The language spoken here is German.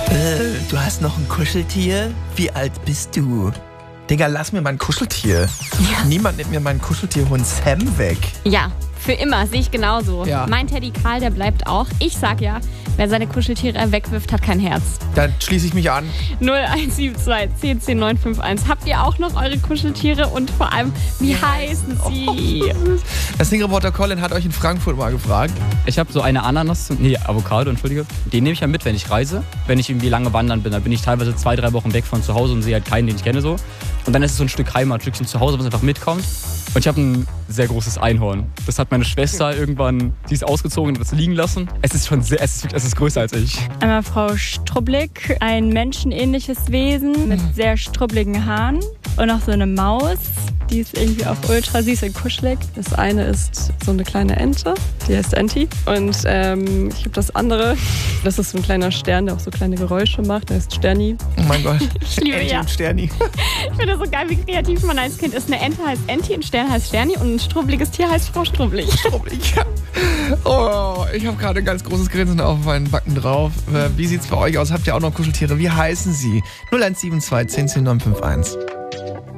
Du hast noch ein Kuscheltier? Wie alt bist du? Digga, lass mir mein Kuscheltier. Ja. Niemand nimmt mir meinen Kuscheltierhund Sam weg. Ja, für immer, sehe ich genauso. Ja. Mein Teddy Karl, der bleibt auch. Ich sag ja, wer seine Kuscheltiere wegwirft, hat kein Herz. Dann schließe ich mich an. 0172 10 10 951. Habt ihr auch noch eure Kuscheltiere und vor allem, wie heißen sie? Der Sing-Reporter Colin hat euch in Frankfurt mal gefragt. Ich habe so eine Avocado, entschuldige. Den nehme ich ja mit, wenn ich reise. Wenn ich irgendwie lange wandern bin, dann bin ich teilweise 2-3 Wochen weg von zu Hause und sehe halt keinen, den ich kenne so. Und dann ist es so ein Stück Heimat, ein Stückchen zu Hause, was einfach mitkommt. Und ich habe ein sehr großes Einhorn. Das hat meine Schwester irgendwann, die ist ausgezogen und hat es liegen lassen. Es ist größer als ich. Einmal Frau Strublick, ein menschenähnliches Wesen mit sehr strubbligen Haaren. Und noch so eine Maus, die ist irgendwie auf ultra süß und kuschelig. Das eine ist so eine kleine Ente, die heißt Enti. Und ich habe das andere, das ist so ein kleiner Stern, der auch so kleine Geräusche macht, der heißt Sterni. Oh mein Gott. Ich liebe Enti ja. und Sterni. Ich finde das so geil, wie kreativ man als Kind ist. Eine Ente heißt Enti, ein Stern heißt Sterni und ein strubbliges Tier heißt Frau Strubblig. Oh, ich habe gerade ein ganz großes Grinsen auf meinen Backen drauf. Wie sieht's bei euch aus? Habt ihr auch noch Kuscheltiere? Wie heißen sie? 0172 10 10 951.